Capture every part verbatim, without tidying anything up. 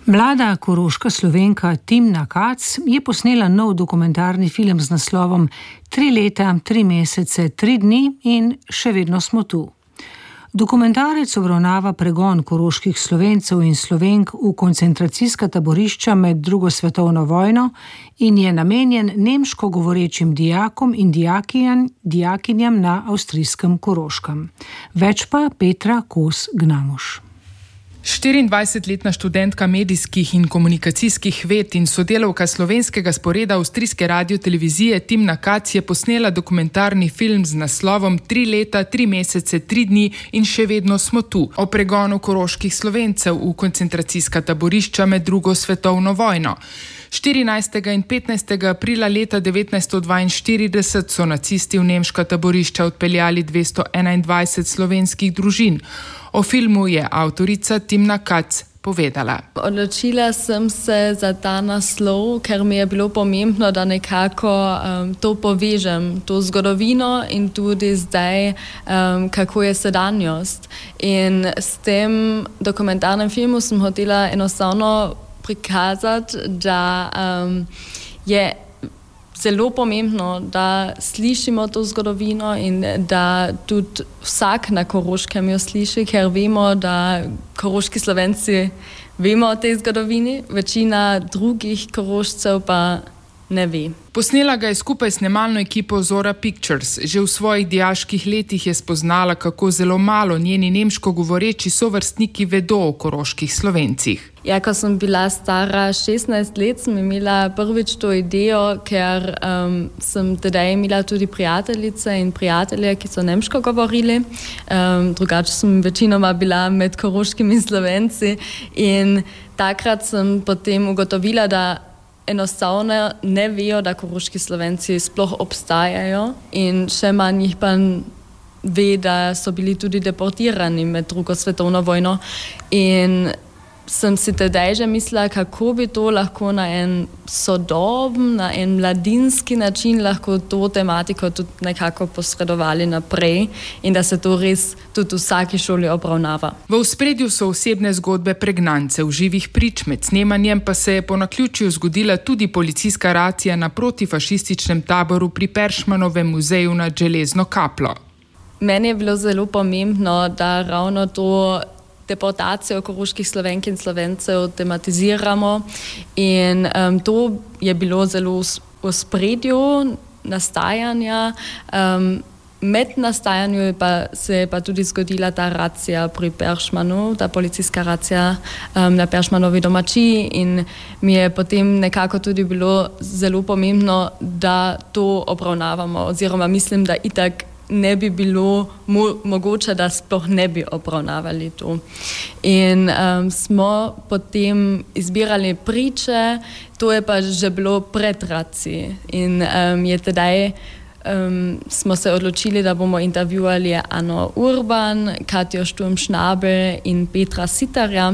Mlada koroška Slovenka Timna Kac je posnela nov dokumentarni film z naslovom Tri leta, tri mesece, tri dni in še vedno smo tu. Dokumentarec obravnava pregon koroških Slovencev in Slovenk v koncentracijska taborišča med drugo svetovno vojno in je namenjen nemško govorečim dijakom in dijakinjam, dijakinjam na avstrijskem Koroškem. Več pa Petra Kos-Gnamuš. štiriindvajsetletna študentka medijskih in komunikacijskih ved in sodelavka slovenskega sporeda avstrijske radiotelevizije Timna Kac je posnela dokumentarni film z naslovom Tri leta, tri mesece, tri dni in še vedno smo tu, o pregonu koroških Slovencev v koncentracijska taborišča med drugo svetovno vojno. štirinajstega in petnajstega aprila leta devetnajststo dvainštirideset so nacisti v nemška taborišča odpeljali dvesto enaindvajset slovenskih družin. O filmu je avtorica Timna Kac povedala. Odločila sem se za ta naslov, ker mi je bilo pomembno, da nekako um, to povežem, to zgodovino in tudi zdaj, um, kako je sedanjost. In s tem dokumentarnem filmu sem hotela enostavno prikazati, da um, je zelo pomembno, da slišimo to zgodovino in da tudi vsak na Koroškem jo sliši, ker vemo, da koroški Slovenci vemo o tej zgodovini, večina drugih Korošcev pa ne ve. Posnela ga je skupaj s snemalno ekipo Zora Pictures. Že v svojih dijaških letih je spoznala, kako zelo malo njeni nemško govoreči sovrstniki vedo o koroških Slovencih. Ja, ko sem bila stara šestnajst let, sem imela prvič to idejo, ker um, sem tedaj imela tudi prijateljice in prijatelje, ki so nemško govorili. Um, drugače sem večinoma bila med koroškimi Slovenci in takrat sem potem ugotovila, da enostavno ne vejo, da koroški Slovenci sploh obstajajo in še manj jih pa ve, da so bili tudi deportirani med drugo svetovno vojno. In sem si tedaj že mislila, kako bi to lahko na en sodoben, na en mladinski način lahko to tematiko tudi nekako posredovali naprej in da se to res tudi v vsaki šoli obravnava. V ospredju so osebne zgodbe pregnancev, živih prič, med snemanjem pa se je po naključju zgodila tudi policijska racija na protifašističnem taboru pri Peršmanovem muzeju nad Železno kapljo. Meni je bilo zelo pomembno, da ravno to deportacijo koroških Slovenk in Slovencev tematiziramo in um, to je bilo zelo v spredju nastajanja. Um, med nastajanju pa se je pa tudi zgodila ta racija pri Peršmanu, ta policijska racija um, na Peršmanovi domačiji in mi je potem nekako tudi bilo zelo pomembno, da to obravnavamo, oziroma mislim, da itak ne bi bilo mo- mogoče, da sploh ne bi obravnavali to. In um, smo potem izbirali priče, to je pa že bilo pred raciji. In um, je tedaj um, smo se odločili, da bomo intervjuvali Ano Urban, Katjo Šturm-Schnabel in Petra Sitarja.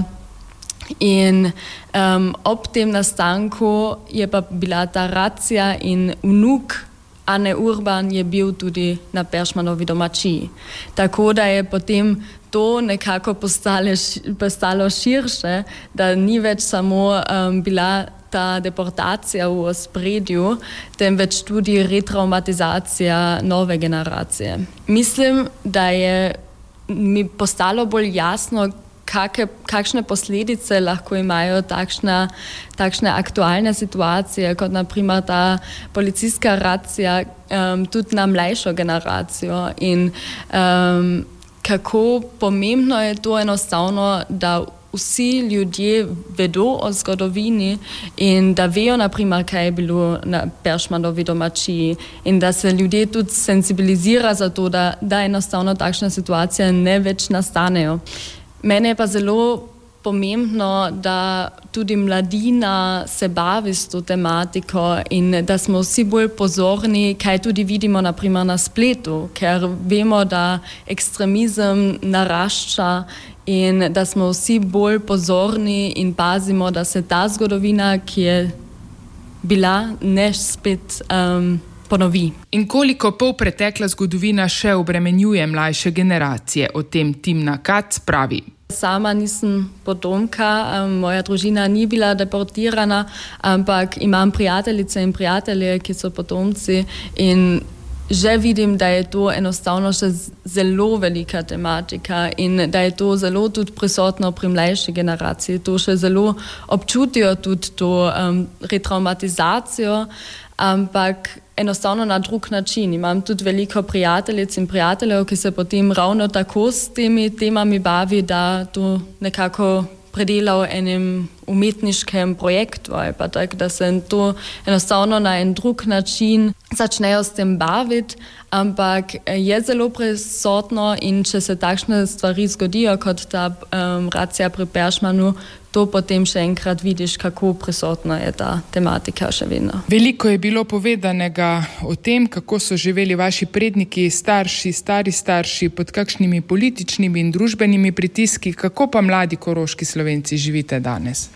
In um, ob tem nastanku je pa bila ta racija in vnuk Ane Urban je bil tudi na Peršmanovi domačiji. Tako da je potem to nekako postale, postalo širše, da ni več samo um, bila ta deportacija v ospredju, temveč tudi retraumatizacija nove generacije. Mislim, da je mi postalo bolj jasno, Kake, kakšne posledice lahko imajo takšna, takšne aktualne situacije, kot naprimer ta policijska racija um, tudi na mlajšo generacijo in um, kako pomembno je to enostavno, da vsi ljudje vedo o zgodovini in da vejo, naprimer, kaj je bilo na Peršmanovi domačiji in da se ljudje tudi sensibilizira za to, da, da enostavno takšne situacije ne več nastanejo. Mene je pa zelo pomembno, da tudi mladina se bavi s to tematiko in da smo vsi bolj pozorni, kaj tudi vidimo naprimer na spletu, ker vemo, da ekstremizem narašča in da smo vsi bolj pozorni in pazimo, da se ta zgodovina, ki je bila, ne spet um, ponovi. In koliko polpretekla zgodovina še obremenjuje mlajše generacije, o tem Timna Kac pravi. Sama nisem potomka, moja družina ni bila deportirana, ampak imam prijateljice in prijatelje, ki so potomci in že vidim, da je to enostavno še zelo velika tematika in da je to zelo tudi prisotno pri mlajši generaciji. To še zelo občutijo tudi to um, retraumatizacijo, ampak enostavno na drug način. Imam tudi veliko prijateljic in prijateljev, ki se potem ravno tako s temi temami bavi, da to nekako predela v enem umetniškem projektu, ali pa tak, da se to enostavno na en drug način začnejo s tem baviti, ampak je zelo prisotno in če se takšne stvari zgodijo, kot ta um, racija pri Peršmanu, to potem še enkrat vidiš, kako prisotna je ta tematika še vedno. Veliko je bilo povedanega o tem, kako so živeli vaši predniki, starši, stari starši, pod kakšnimi političnimi in družbenimi pritiski, kako pa mladi koroški Slovenci živite danes?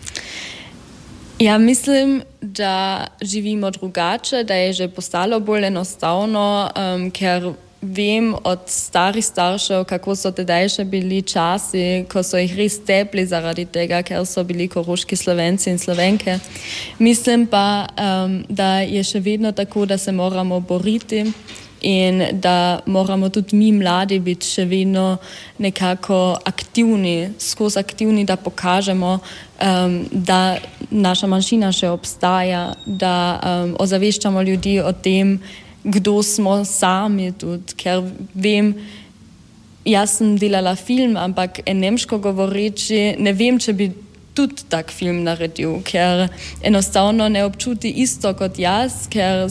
Ja, mislim, da živimo drugače, da je že postalo bolj enostavno, um, ker vem od starih staršev, kako so tedaj še bili časi, ko so jih res tepli zaradi tega, ker so bili koroški Slovenci in Slovenke. Mislim pa, um, da je še vedno tako, da se moramo boriti in da moramo tudi mi mladi biti še vedno nekako aktivni, skozi aktivni, da pokažemo, um, da naša manjšina še obstaja, da um, ozaveščamo ljudi o tem, kdo smo sami tudi, ker vem, jaz sem delala film, ampak nemško govoreči, ne vem, če bi tudi tak film naredil, ker enostavno ne občuti isto kot jaz, ker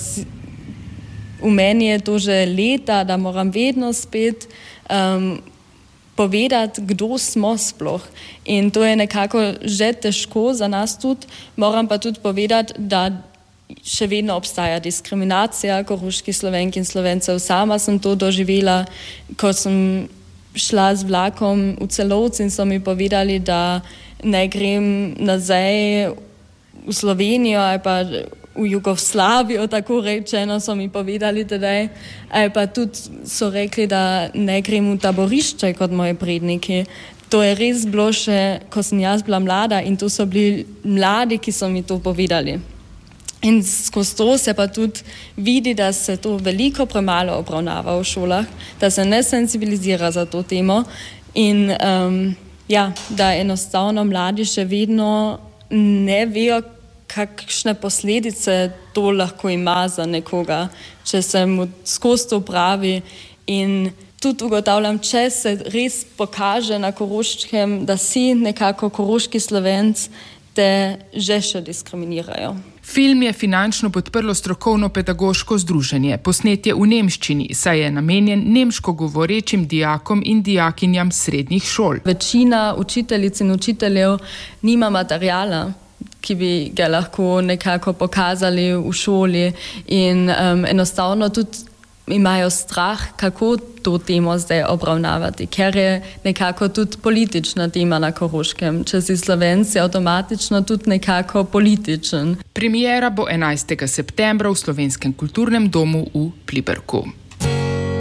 v meni je to že leta, da moram vedno spet um, povedati, kdo smo sploh. In to je nekako že težko za nas tudi, moram pa tudi povedati, da še vedno obstaja diskriminacija koroških Slovenk in Slovencev. Sama sem to doživela, ko sem šla z vlakom v Celovec in so mi povedali, da ne grem nazaj v Slovenijo ali pa v Jugoslavijo, tako rečeno so mi povedali tedaj, ali pa tudi so rekli, da ne grem v taborišče kot moji predniki. To je res bilo še, ko sem jaz bila mlada in to so bili mladi, ki so mi to povedali. In skozi to se pa tudi vidi, da se to veliko premalo obravnava v šolah, da se ne sensibilizira za to temo in um, ja, da enostavno mladi še vedno ne vejo, kakšne posledice to lahko ima za nekoga, če se mu skozi to pravi. In tudi ugotavljam, če se res pokaže na Koroškem, da si nekako koroški Slovenc, te že še diskriminirajo. Film je finančno podprlo strokovno-pedagoško združenje. Posnet je v nemščini, saj je namenjen nemško govorečim dijakom in dijakinjam srednjih šol. Večina učiteljic in učiteljev nima materijala, ki bi ga lahko nekako pokazali v šoli in um, enostavno tudi imajo strah, kako to temo zdaj obravnavati, ker je nekako tudi politična tema na Koroškem. Če si Slovenci, avtomatično tudi nekako političen. Premiera bo enajstega septembra v Slovenskem kulturnem domu v Pliberku.